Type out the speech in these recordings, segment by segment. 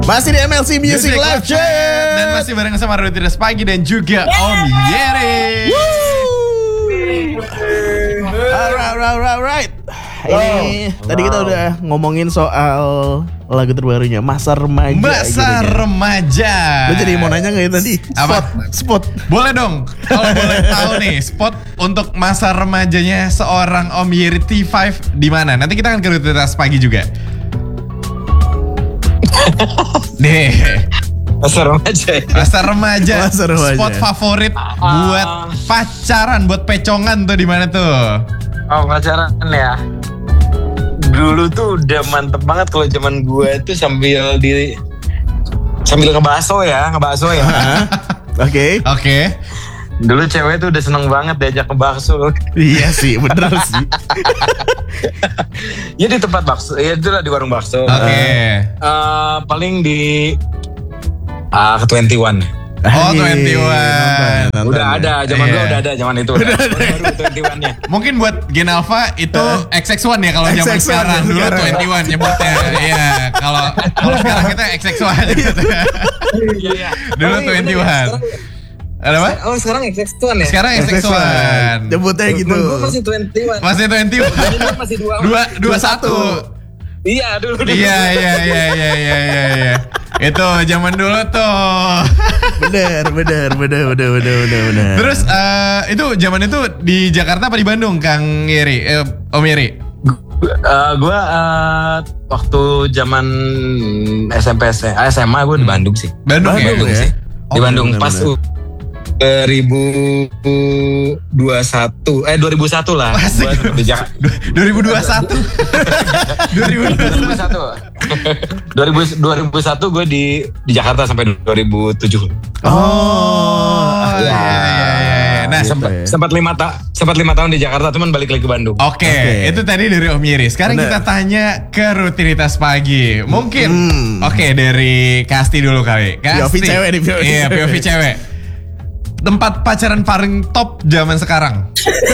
Masih di MLC Music Live Chat. Dan masih bareng sama Rutinitas Pagi dan juga Om Yeri. Alright. Ini tadi kita udah ngomongin soal lagu terbarunya Masa Remaja. Masa Remaja. Lo jadi mau nanya gak ya tadi? Spot. Boleh dong. Kalau boleh tahu nih, spot untuk masa remajanya seorang Om Yeri T5 di mana? Nanti kita akan ke Rutinitas Pagi juga. Nih. Masa remaja. Spot favorit buat pacaran, buat pecongan tuh di mana tuh? Oh, pacaran ya. Dulu tuh udah mantep banget kalau zaman gue tuh sambil ngebahso ya. Oke. Dulu cewek tuh udah seneng banget diajak ke bakso. Iya sih, bener sih. Ya di tempat bakso, ya itulah di warung bakso. Paling di ke 21. Oh, 21. Udah ada, zaman dulu udah ada, zaman itu udah baru 21-nya. Mungkin buat Gen Alpha itu XX1 ya kalau zaman sekarang. Dulu 21 nyebutnya. Iya, kalau sekarang kita XX1 gitu. Iya. Dulu 21. Ada apa? Oh, sekarang XX1 ya? Sekarang XX1. Nyebutnya gitu. Gue masih 21. Masih 21. Masih 21. Iya, dulu. Iya. Itu zaman dulu tuh. Bener. Terus itu zaman itu di Jakarta apa di Bandung, Kang Yeri? Om Yeri? Gue waktu zaman SMP SMA gue di Bandung sih. Bandung ya? Sih. Di Bandung bener, pas 2001 lah. Asik. Di Jakarta. 2001 gue di Jakarta sampai 2007. Iya. Nah, sempat 5 tahun di Jakarta, teman balik lagi ke Bandung. Oke. Itu tadi dari Om Yeri. Sekarang kita tanya ke Rutinitas Pagi. Mungkin dari Kasti dulu kali. POV cewek nih, Iya, POV cewek. Tempat pacaran paling top zaman sekarang.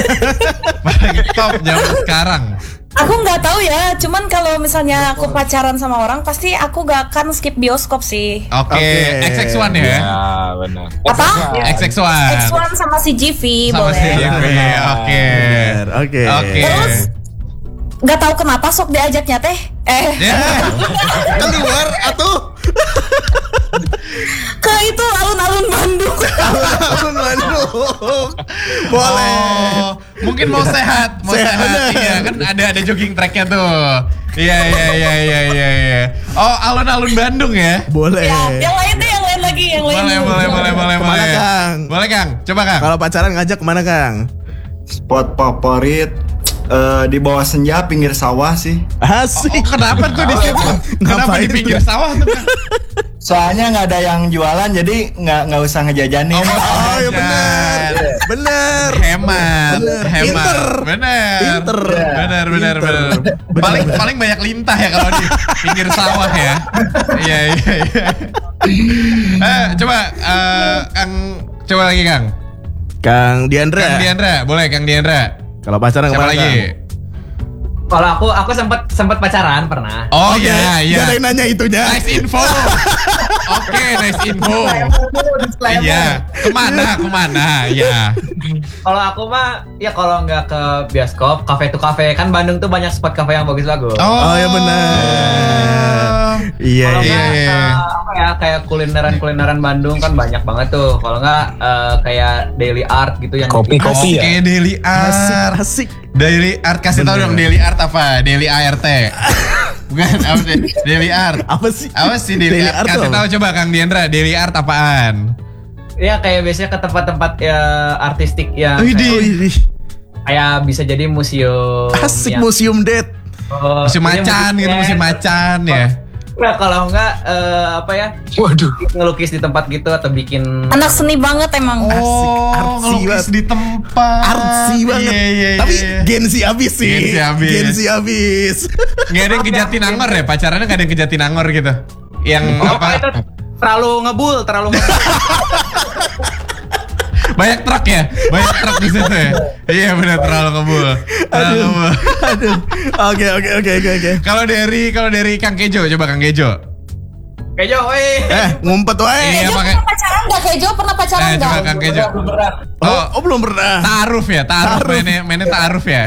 Aku nggak tahu ya, cuman kalau misalnya aku pacaran sama orang, pasti aku gak akan skip bioskop sih. Oke. XX1 ya? Ya, benar. Apa? XX1. X1 sama CGV Sama boleh. CGV, oke. Terus nggak tahu kenapa sok diajaknya teh. Keluar atuh. Ke itu alun-alun Bandung. Boleh. Oh, mungkin mau sehat. Iya, kan ada jogging tracknya tuh. Iya. Oh, alun-alun Bandung ya? Boleh. Ya, yang lain lagi. Boleh. Kemana, Kang? Boleh, Kang. Coba, Kang. Kalau pacaran ngajak kemana, Kang? Spot favorit di bawah senja pinggir sawah sih. Asik. Oh, kenapa tuh di situ? Kenapa di pinggir sawah tuh, Kang? Soalnya nggak ada yang jualan, jadi nggak usah ngejajanin. Oh ya bener. Hemat. Pinter. Bener. Paling banyak lintah ya kalau di pinggir sawah ya. Iya. Coba coba lagi Kang. Kang Diandra. Boleh Kang Diandra. Kalau pacaran siapa kemana lagi? Kalau aku sempat pacaran pernah. Oh iya. Gak ada yang nanya itunya. Nice info. Oke, nice info. Iya. Kemana? Ya. Kalau aku mah ya kalau nggak ke bioskop, kafe to kafe, kan Bandung tuh banyak spot kafe yang bagus-bagus. Oh ya benar. Iya. Apa ya, kayak kulineran Bandung kan banyak banget tuh. Kalau nggak kayak daily art gitu yang kopi ya. Oke, daily art. Asik. Daily art, kasih tahu dong daily art apa? Daily ART. Bukan apa sih? Daily art. Apa sih daily art? Kasih tahu coba Kang Diandra, daily art apaan? Ya kayak biasanya ke tempat-tempat ya artistik yang kayak bisa jadi museum. Asik ya. Museum date. Museum macan gitu, museum macan ya. Nah kalau enggak apa ya? Waduh. Ngelukis di tempat gitu atau bikin. Anak seni banget emang. Ngelukis di tempat. Artsy banget. Iya. Tapi Gensi abis sih. Gensi abis. Gak ada yang ke Jatinangor ya? Pacarannya gak ada yang ke Jatinangor gitu? Yang apa? Itu terlalu ngebul. Banyak truk ya? Banyak truk di situ ya? Iya benar, terlalu ngebul. Aduh. Oke. Kalau dari Kang Kejo, coba Kang Kejo. Kejo, Ngumpet wae. Iya, Kejo pakai. pernah pacaran nggak? Kejo pernah pacaran Coba nggak? Kang Kejo. Oh, belum pernah. Ta'aruf ya, ta'aruf. Mainnya ta'aruf ya.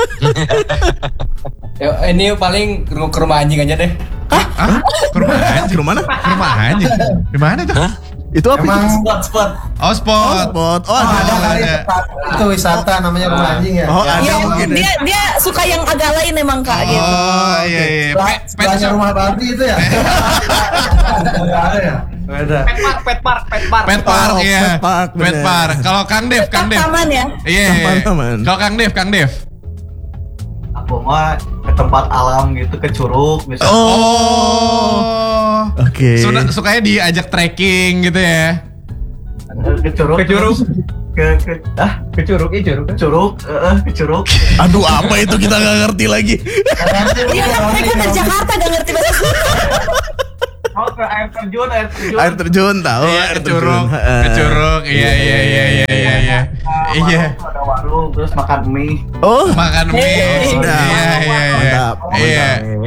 Ini paling ke rumah anjing aja deh. Hah? Ke rumah anjing? Ke mana? Ke rumah anjing? Di mana tuh? Itu apa? Spot. Oh, spot. Spot. Oh, ada. Itu wisata namanya rumah anjing ya. Oh, ada Iya, mungkin. dia suka yang agak lain emang Kak gitu. Oh, iya. Pet Sebelahnya shop. rumah babi itu ya. Enggak ada ya? Beda. Pet park. Pet park, iya. Pet park, Pet bener. park. Kalau Kang Dev. Taman ya. Iya. Taman. Kalau Kang Dev. Aku mah ke tempat alam gitu, ke curug misalnya. Oh. Oke. Sukanya diajak trekking gitu ya. Ke curug. Ke curug. Ke curug. Ke curug. Aduh, apa itu kita nggak ngerti lagi. Iya, mereka dari Jakarta gak ngerti bahasa Sunda. Oh, ke air terjun. Air terjun tahu. Iya, air ke curug. Ke curug. Iya. Iya. Iya. Ada warung, terus makan mie. Oh, Makan mie. Sudah. Iya. Mantap. Iya.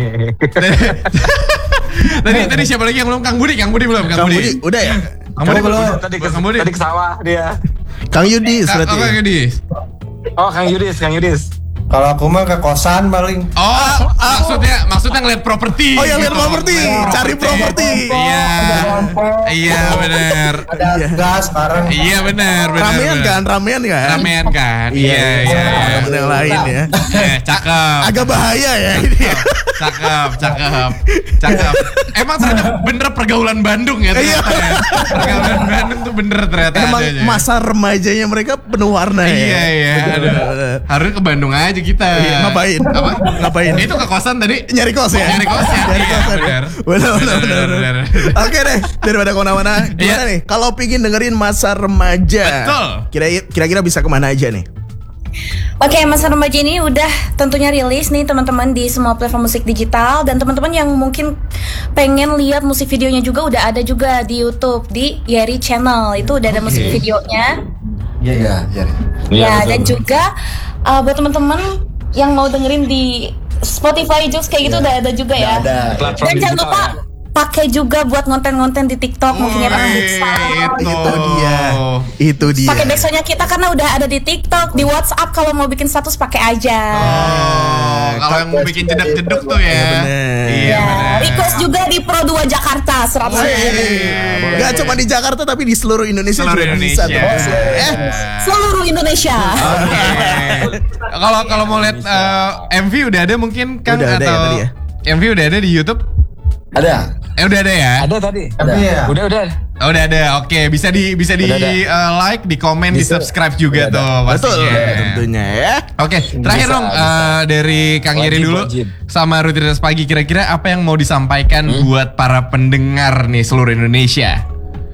Tadi siapa lagi yang belum? Kang Budi belum? Kang Budi, udah ya? Kang Budi belum? Tadi Kang Budi. ke sawah dia. Kang Yudis berarti. Kang Yudis. Oh, Kang Yudis. Kalau aku mah ke kosan paling. Oh, maksudnya ngeliat properti. Oh, yang lihat gitu. properti, cari properti. Iya, benar. Ada gas sekarang. Iya, benar. Ramean kan? Ramean kan? Iya. Temen yang lain ya. Cakep. Agak bahaya ya ini. Cakep. Emang ternyata bener pergaulan Bandung ya ternyata ya. Pergaulan Bandung tuh bener ternyata Emang adanya. masa remajanya mereka penuh warna ya. Iya. Aduh. Harusnya ke Bandung aja kita. Iya, ngapain? Apa? Ngapain? Itu ke kosan tadi. Nyari kos ya? Nyari kos ya? Nyari Iya, kos ya? benar. Benar. Oke deh, daripada kemana-mana. Gimana Iya. nih? Kalau pingin dengerin masa remaja, Betul. Kira-kira bisa kemana aja nih? Oke, masa remaja ini udah tentunya rilis nih teman-teman di semua platform musik digital, dan teman-teman yang mungkin pengen lihat musik videonya juga udah ada juga di YouTube di Yeri Channel. Itu udah ada musik videonya. Iya. Ya, dan juga buat teman-teman yang mau dengerin di Spotify Joox kayak gitu udah ada juga ya. Platform Dan jangan digital lupa pakai juga buat konten-konten di TikTok mungkin ya Bang. Itu dia. Pakai backsoundnya kita karena udah ada di TikTok, di WhatsApp kalau mau bikin status pakai aja. Kalau yang mau bikin jedak-jeduk tuh ya. Iya, bener. Iya, bener. Request juga di Pro 2 Jakarta 100. Gak cuma di Jakarta tapi di seluruh Indonesia Seluruh juga bisa. Indonesia. Seluruh Indonesia. Kalau mau lihat MV udah ada mungkin kan Udah ada ya atau tadi ya? MV udah ada di YouTube? Ada. Udah ada ya? Ada tadi. Iya. Udah. Oh, udah ada. Oke, bisa di Udah ada. like, di komen, di subscribe juga Udah tuh Betul, pastinya. tentunya ya. Oke, terakhir Bisa, dong dari Kang Yeri Wajib, dulu wajib. sama Rutinitas Pagi, kira-kira apa yang mau disampaikan buat para pendengar nih seluruh Indonesia?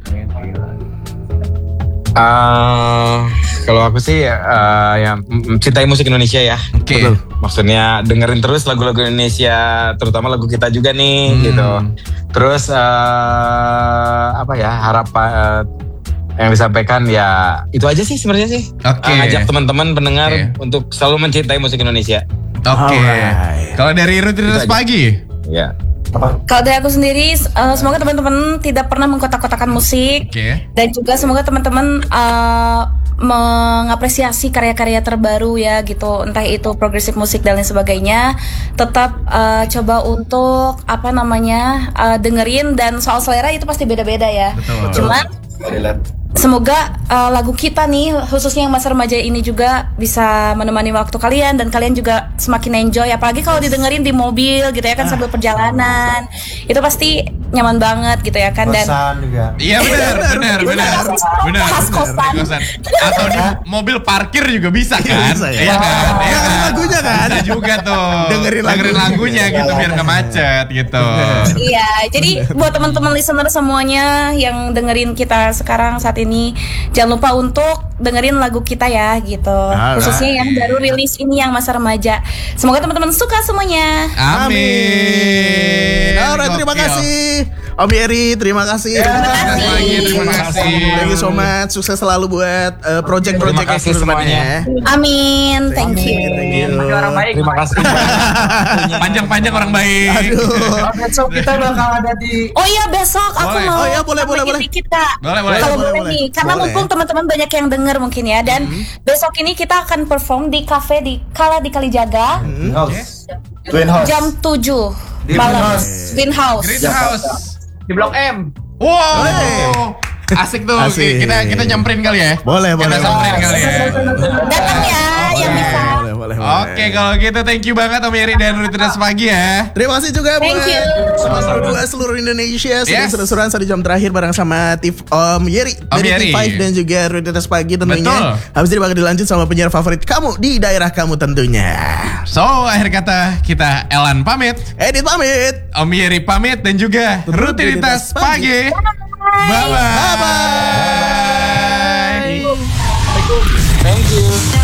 Kalau aku sih ya cintai musik Indonesia ya. Oke. Betul. Maksudnya dengerin terus lagu-lagu Indonesia, terutama lagu kita juga nih gitu. Terus apa ya yang disampaikan ya itu aja sih sebenarnya sih. Oke. Ngajak teman-teman pendengar Oke. untuk selalu mencintai musik Indonesia. Oke. Alright. Kalau dari Rutinitas Itu aja. Pagi? Ya. Kalau dari aku sendiri, semoga teman-teman tidak pernah mengkotak-kotakan musik. Oke. Dan juga semoga teman-teman mengapresiasi karya-karya terbaru ya gitu, entah itu progresif musik dan lain sebagainya. Tetap coba untuk dengerin, dan soal selera itu pasti beda-beda ya. Betul. Cuman semoga lagu kita nih, khususnya yang masa remaja ini juga bisa menemani waktu kalian, dan kalian juga semakin enjoy, apalagi kalau didengerin di mobil gitu ya kan, sambil perjalanan. Itu pasti nyaman banget gitu ya kan. Dan Kosan juga. Iya benar. Khas kosan. Atau di mobil parkir juga bisa kan? Bisa ya. Iya kan? Iya kan? Lagunya kan? Bisa juga tuh. Dengerin lagunya gitu biar nggak macet gitu. Iya, jadi buat teman-teman listener semuanya yang dengerin kita sekarang saat ini, jangan lupa untuk dengerin lagu kita ya gitu. Alright. Khususnya yang baru rilis ini yang masa remaja. Semoga teman-teman suka semuanya. Amin. Alright, terima kasih. Om Yeri, terima kasih. Terima kasih. Thank you so much. Sukses selalu buat project-project Terima kasih kedepannya. Amin, thank you. Orang baik. Terima kasih. Panjang-panjang orang baik. Aduh. Besok kita bakal ada di Oh iya besok aku Boleh. mau Oh iya, boleh, boleh, nambahin boleh. dikit, Kak. Boleh. Kalau Boleh, boleh boleh. nih, karena Boleh. mumpung teman-teman banyak yang denger mungkin ya. Dan besok ini kita akan perform di cafe di Kalijaga Twin House. jam 7 malam. Greenhouse. Greenhouse. Di Blok M. Wow. Asik tuh. Asik. Kita nyamperin kali ya. Boleh, Kita boleh. samperin kali ya. Datang ya yang bisa. Boleh. Oke, kalau gitu thank you banget Om Yeri dan Rutinitas Pagi ya. Terima kasih juga Thank buat you. Sobat berdua seluruh Indonesia. Sudah Yes. seru-seruan satu jam terakhir bareng sama Om Yeri Om dari Yeri. T5 dan juga Rutinitas Pagi tentunya. Betul. Habis ini bakal dilanjut sama penyiar favorit kamu di daerah kamu tentunya. So, akhir kata kita Elan pamit, Edit pamit. Om Yeri pamit dan juga Rutinitas Pagi. Bye-bye. Bye-bye. Thank you.